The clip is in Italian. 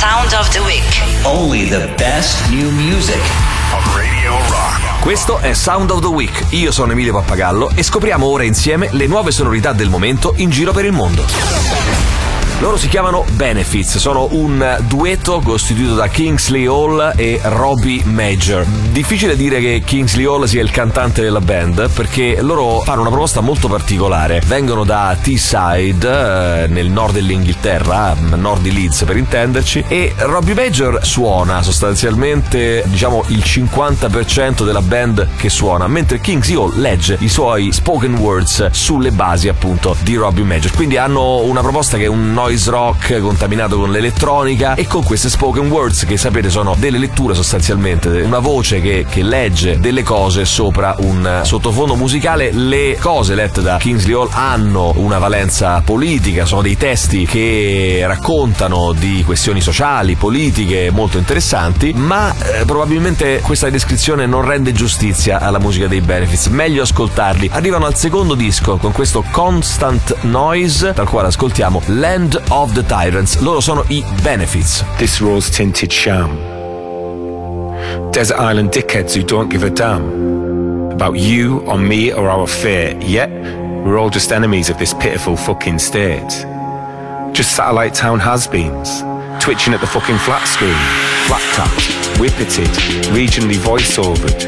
Sound of the Week. Only the best new music on Radio Rock. Questo è Sound of the Week. Io sono Emilio Pappagallo e scopriamo ora insieme le nuove sonorità del momento in giro per il mondo. Loro si chiamano Benefits, sono un duetto costituito da Kingsley Hall e Robbie Major. Difficile dire che Kingsley Hall sia il cantante della band perché loro fanno una proposta molto particolare. Vengono da Teesside, nel nord dell'Inghilterra, nord di Leeds per intenderci, e Robbie Major suona sostanzialmente, diciamo, il 50% della band che suona, mentre Kingsley Hall legge i suoi spoken words sulle basi appunto di Robbie Major. Quindi hanno una proposta che è un noise rock contaminato con l'elettronica e con queste spoken words che sapete sono delle letture sostanzialmente, una voce che legge delle cose sopra un sottofondo musicale. Le cose lette da Kingsley Hall hanno una valenza politica, sono dei testi che raccontano di questioni sociali, politiche molto interessanti, ma probabilmente questa descrizione non rende giustizia alla musica dei Benefits, meglio ascoltarli. Arrivano al secondo disco con questo Constant Noise, dal quale ascoltiamo Land of the Tyrants. Loro sono i Benefits. This rose tinted sham. Desert island dickheads who don't give a damn about you or me or our fate, yet we're all just enemies of this pitiful fucking state. Just satellite town has-beens twitching at the fucking flat screen, flat tapped, whippeted, regionally voice-overed.